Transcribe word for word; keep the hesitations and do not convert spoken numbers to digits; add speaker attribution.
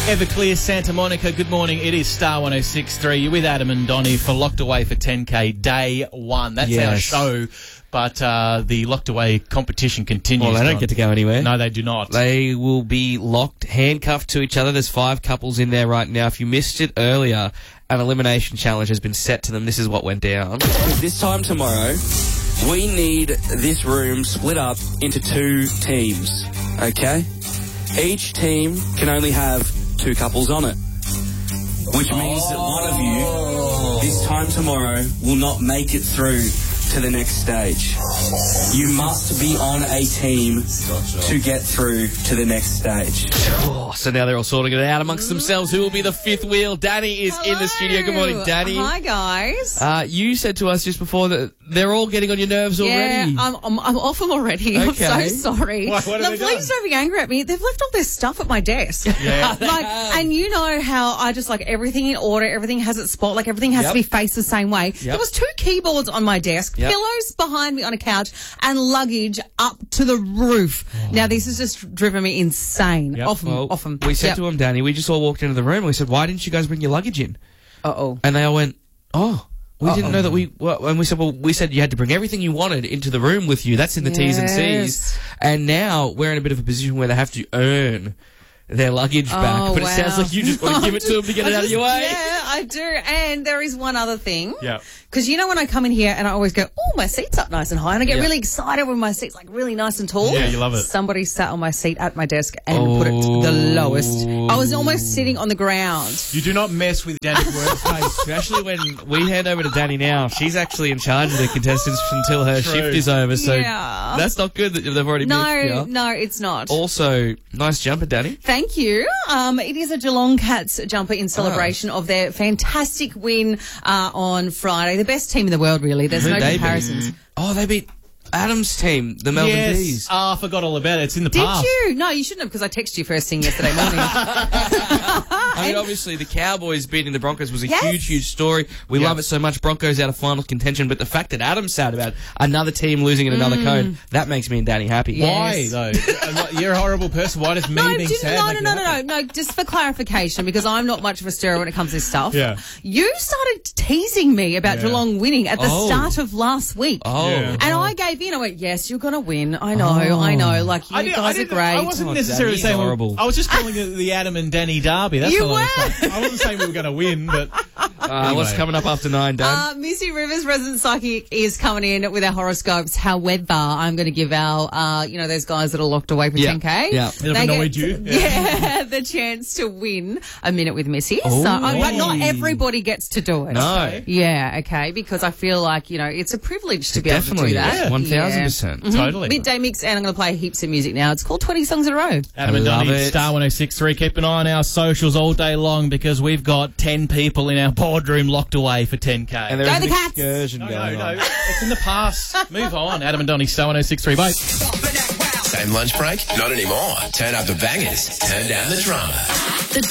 Speaker 1: Everclear, Santa Monica, good morning. It is Star one oh six point three. You're with Adam and Donnie for Locked Away for ten K, day one. That's
Speaker 2: Yes.
Speaker 1: our show, but uh, the Locked Away competition continues.
Speaker 2: Well, they don't
Speaker 1: Don.
Speaker 2: get to go anywhere.
Speaker 1: No, they do not.
Speaker 2: They will be locked, handcuffed to each other. There's five couples in there right now. If you missed it earlier, an elimination challenge has been set to them. This is what went down.
Speaker 3: This time tomorrow, we need this room split up into two teams, okay? Each team can only have two couples on it, which means that one of you, this time tomorrow, will not make it through to the next stage. You must be on a team to get through to the next stage.
Speaker 2: Oh, so now they're all sorting it out amongst themselves. Who will be the fifth wheel? Danny is in the studio. Good morning, Danny.
Speaker 4: Hi, guys.
Speaker 2: Uh, you said to us just before that they're all getting on your nerves already.
Speaker 4: Yeah, I'm, I'm, I'm off them already.
Speaker 2: Okay.
Speaker 4: I'm so sorry.
Speaker 1: What- what have
Speaker 4: the
Speaker 1: they done?
Speaker 4: police don't be angry at me. They've left all their stuff at my desk.
Speaker 1: Yeah.
Speaker 4: like, and you know how I just like everything in order, everything has its spot, like everything has
Speaker 2: Yep.
Speaker 4: to be faced the same way. There was two keyboards on my desk,
Speaker 2: Yep.
Speaker 4: pillows behind me on a couch, and luggage up to the roof. Now this has just driven me insane.
Speaker 1: Yep.
Speaker 4: Off them,
Speaker 2: Well,
Speaker 4: off them.
Speaker 2: we said to them, Danny, we just all walked into the room and we said, why didn't you guys bring your luggage in?
Speaker 4: Uh oh.
Speaker 2: And they all went, oh, we didn't
Speaker 4: Uh-oh.
Speaker 2: know that we, well, and we said, well, we said you had to bring everything you wanted into the room with you. That's in the T's and C's.
Speaker 4: Yes.
Speaker 2: And now we're in a bit of a position where they have to earn their luggage back.
Speaker 4: Oh,
Speaker 2: But it
Speaker 4: wow.
Speaker 2: sounds like you just want to give it to them to get
Speaker 4: I
Speaker 2: it out of
Speaker 4: just-
Speaker 2: your way.
Speaker 4: Yeah, I do. And there is one other thing.
Speaker 1: Yeah.
Speaker 4: Because you know when I come in here and I always go, oh, my seat's up nice and high, and I get
Speaker 2: Yeah.
Speaker 4: really excited when my seat's like really nice and tall.
Speaker 1: Yeah, you love it.
Speaker 4: Somebody sat on my seat at my desk and put it to the lowest. I was almost sitting on the ground.
Speaker 1: You do not mess with Danny's workspace.
Speaker 2: Especially when we hand over to Danny now. She's actually in charge of the contestants until her
Speaker 1: True.
Speaker 2: shift is over. So
Speaker 4: Yeah.
Speaker 2: that's not good that they've already
Speaker 4: No,
Speaker 2: missed you.
Speaker 4: no, it's not.
Speaker 2: Also, nice jumper, Danny.
Speaker 4: Thank you. Um, it is a Geelong Cats jumper in celebration of their fantastic win uh, on Friday. The best team in the world, really. There's
Speaker 2: Who'd
Speaker 4: no
Speaker 2: they beat?
Speaker 4: comparisons.
Speaker 2: Oh, they beat Adam's team, the Melbourne
Speaker 1: yes.
Speaker 2: Bees.
Speaker 1: Oh, I forgot all about it. It's in the
Speaker 4: Did
Speaker 1: past.
Speaker 4: you? No, you shouldn't have, because I texted you first thing yesterday morning.
Speaker 2: I mean, obviously, the Cowboys beating the Broncos was a
Speaker 4: Yes.
Speaker 2: huge, huge story. We
Speaker 1: Yeah.
Speaker 2: love it so much. Broncos out of final contention, but the fact that Adam's sad about another team losing in another code, that makes me and Danny happy.
Speaker 4: Yeah.
Speaker 1: Why,
Speaker 4: Yes.
Speaker 1: though? And what- You're a horrible person. Why does me
Speaker 4: No,
Speaker 1: being
Speaker 4: just,
Speaker 1: sad
Speaker 4: no,
Speaker 1: make
Speaker 4: no,
Speaker 1: you
Speaker 4: no, no,
Speaker 1: happy?
Speaker 4: no, no. Just for clarification, because I'm not much of a stirrer when it comes to this stuff.
Speaker 1: Yeah.
Speaker 4: You started teasing me about
Speaker 1: Yeah.
Speaker 4: Geelong winning at the
Speaker 2: Oh.
Speaker 4: start of last week.
Speaker 2: Oh.
Speaker 1: Yeah.
Speaker 4: And I gave in. I went, yes, you're going to win. I know,
Speaker 2: Oh.
Speaker 4: I know. Like, you
Speaker 1: I, did,
Speaker 4: guys
Speaker 1: I,
Speaker 4: are
Speaker 1: didn't,
Speaker 4: great.
Speaker 1: I wasn't
Speaker 2: Oh,
Speaker 1: necessarily
Speaker 2: Danny's
Speaker 1: saying
Speaker 2: horrible.
Speaker 1: I was just calling it the Adam and Danny derby. That's
Speaker 4: You
Speaker 1: all I was
Speaker 4: were.
Speaker 1: saying. I wasn't saying we were going to win, but
Speaker 2: Uh, what's
Speaker 1: Anyway.
Speaker 2: coming up after nine, Dan?
Speaker 4: Uh, Missy Rivers, resident psychic, is coming in with our horoscopes. However, I'm going to give our, uh, you know, those guys that are locked away for
Speaker 2: Yeah.
Speaker 4: ten K.
Speaker 2: Yeah.
Speaker 1: They've
Speaker 4: they
Speaker 1: annoyed
Speaker 4: get,
Speaker 1: you.
Speaker 4: Yeah, the chance to win a minute with Missy.
Speaker 2: Oh.
Speaker 4: So, uh, but not everybody gets to do it.
Speaker 2: No.
Speaker 4: Yeah, okay, because I feel like, you know, it's a privilege to be
Speaker 2: Definitely,
Speaker 4: able to do that.
Speaker 2: one thousand percent.
Speaker 4: Mhm.
Speaker 1: Totally.
Speaker 4: Midday mix, and I'm going to play heaps of music now. It's called twenty songs in a row.
Speaker 1: Adam and
Speaker 2: Love
Speaker 1: Donnie,
Speaker 2: it.
Speaker 1: Star one oh six point three. Keep an eye on our socials all day long because we've got ten people in our boardroom locked away for ten K.
Speaker 2: And there
Speaker 4: Go
Speaker 2: is
Speaker 4: the
Speaker 2: an
Speaker 4: Cats!
Speaker 2: excursion
Speaker 1: no, no,
Speaker 2: going
Speaker 1: no.
Speaker 2: on.
Speaker 1: It's in the past. Move on. Adam and Donnie, Star one oh six point three. Bye.
Speaker 5: Same lunch break? Not anymore. Turn up the bangers. Turn down the drama.